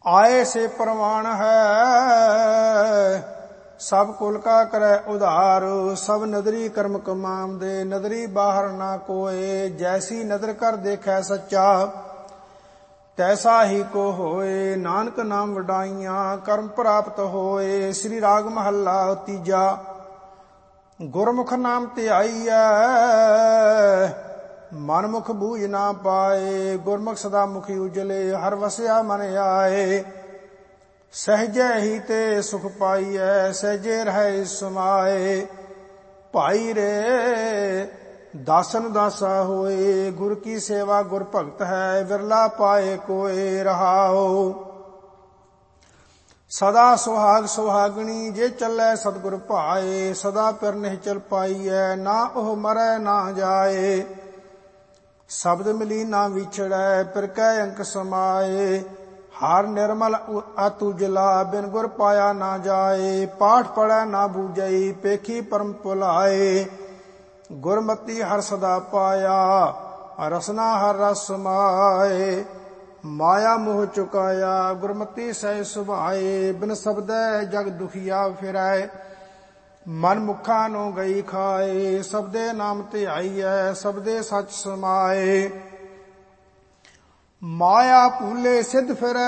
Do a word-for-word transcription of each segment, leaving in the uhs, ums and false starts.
ਆਏ ਸੇ ਪ੍ਰਮਾਣ ਹੈ, ਸਭ ਕੁਲ ਕਾ ਕਰੈ ਉਧਾਰ। ਸਭ ਨਦਰੀ ਕਰਮ ਕਮਾਮ ਦੇ, ਨਦਰੀ ਬਾਹਰ ਨਾ ਕੋਏ। ਜੈਸੀ ਨਦਰ ਕਰ ਦੇਖੈ ਸੱਚਾ, ਤੈਸਾ ਹੀ ਕੋ ਹੋਏ। ਨਾਨਕ ਨਾਮ ਵਡਾਈਆਂ, ਕਰਮ ਪ੍ਰਾਪਤ ਹੋਏ। ਸ੍ਰੀ ਰਾਗ ਮਹੱਲਾ ਤੀਜਾ। ਗੁਰਮੁਖ ਨਾਮ ਧਿਆਈਐ, ਮਨ ਮੁਖ ਬੂਝ ਨਾ ਪਾਏ। ਗੁਰਮੁਖ ਸਦਾ ਮੁਖੀ ਉਜਲੇ, ਹਰ ਵਸਿਆ ਮਨ ਆਏ। ਸਹਿਜੈ ਹੀ ਤੇ ਸੁਖ ਪਾਈਐ, ਸਹਿਜੇ ਰਹਿ ਸਮਾਏ। ਭਾਈ ਰੇ ਦਾਸਨ ਦਾਸਾ ਹੋਏ, ਗੁਰ ਕੀ ਸੇਵਾ ਗੁਰ ਭਗਤ ਹੈ। ਵਿਰਲਾ ਪਾਏ ਕੋਏ ਰਹਾਓ। ਸਦਾ ਸੁਹਾਗ ਸੁਹਾਗਣੀ, ਜੇ ਚੱਲੈ ਸਤਿਗੁਰ ਭਾਏ। ਸਦਾ ਪਿਰ ਨਿਹਚਲ ਪਾਈਐ, ਨਾ ਉਹ ਮਰੈ ਨਾ ਜਾਏ। ਸ਼ਬਦ ਮਿਲੀ ਨਾ ਵਿਛੜੈ, ਪਿਰ ਕੈ ਅੰਕ ਸਮਾਏ। ਹਰ ਨਿਰਮਲ ਅਤੁ ਜਲਾ, ਬਿਨ ਗੁਰ ਪਾਇਆ ਨਾ ਜਾਏ। ਪਾਠ ਪੜੈ ਨਾ ਬੂਝਈ, ਪੇਖੀ ਪਰਮ ਭੁਲਾਏ। ਗੁਰਮਤੀ ਹਰ ਸਦਾ ਪਾਇਆ, ਰਸਨਾ ਹਰ ਰਸ ਸਮਾਏ। ਮਾਇਆ ਮੋਹ ਚੁਕਾਇਆ, ਗੁਰਮਤੀ ਸਹਿ ਸੁਭਾਏ। ਬਿਨ ਸ਼ਬਦੈ ਜਗ ਦੁਖੀਆ ਫਿਰੈ, ਮਨ ਮੁਖਾਂ ਨੂੰ ਗਈ ਖਾਏ। ਸਬਦੇ ਨਾਮ ਧਿਆਈਐ, ਸਬਦੇ ਸੱਚ ਸਮਾਏ। ਮਾਇਆ ਭੂਲੇ ਸਿੱਧ ਫਿਰੈ,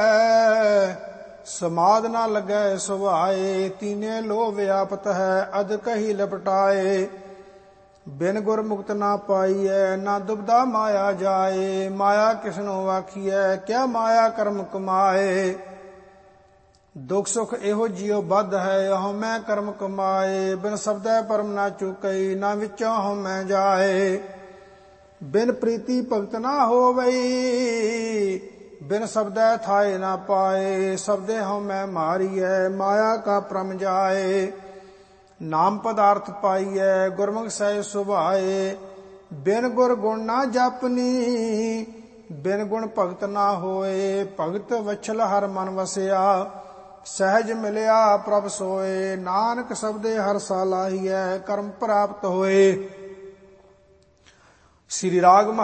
ਸਮਾਦ ਨਾ ਲੱਗੈ ਸੁਭਾਏ। ਤੀਨੇ ਲੋਭ ਵਿਆਪਤ ਹੈ, ਅਦਕ ਹੀ ਲਪਟਾਏ। ਬਿਨ ਗੁਰ ਮੁਕਤ ਨਾ ਪਾਈਐ, ਨਾ ਦੁਬਦਾ ਮਾਇਆ ਜਾਏ। ਮਾਇਆ ਕਿਸਨੂੰ ਆਖੀਐ, ਕਿਆ ਮਾਇਆ ਕਰਮ ਕਮਾਏ। ਦੁਖ ਸੁਖ ਇਹੋ ਜਿਉ ਬੱਧ ਹੈ, ਹਉਮੈ ਕਰਮ ਕਮਾਏ। ਬਿਨ ਸ਼ਬਦੈ ਪਰਮ ਨਾ ਚੁਕਈ, ਨਾ ਵਿੱਚੋਂ ਹਉਮੈ ਜਾਏ। ਬਿਨ ਪ੍ਰੀਤੀ ਭਗਤ ਨਾ ਹੋਵਈ, ਬਿਨ ਸ਼ਬਦੈ ਥਾਏ ਨਾ ਪਾਏ। ਸ਼ਬਦੇ ਹਉਮੈ ਮਾਰੀਐ, ਮਾਇਆ ਕਾ ਭ੍ਰਮ ਜਾਏ। ਨਾਮ ਪਦਾਰਥ ਪਾਈਐ, ਗੁਰਮੁਖ ਸਹਿ ਸੁਭਾਏ। ਬਿਨ ਗੁਰ ਗੁਣ ਨਾ ਜਪਨੀ, ਬਿਨ ਗੁਣ ਭਗਤ ਨਾ ਹੋਏ। ਭਗਤ ਵਛਲ ਹਰ ਮਨ ਵਸਿਆ, ਸਹਿਜ ਮਿਲਿਆ ਪ੍ਰਭ ਸੋਏ। ਨਾਨਕ ਸਬਦੇ ਹਰ ਸਾਲਾਹੀਐ, ਕਰਮ ਪ੍ਰਾਪਤ ਹੋਏ। ਸ੍ਰੀ ਰਾਗ